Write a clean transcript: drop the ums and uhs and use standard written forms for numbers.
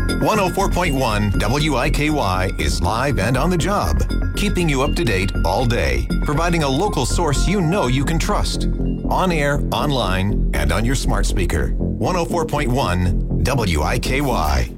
104.1 WIKY is live and on the job, keeping you up to date all day, providing a local source you know you can trust. On air, online, and on your smart speaker. 104.1 WIKY.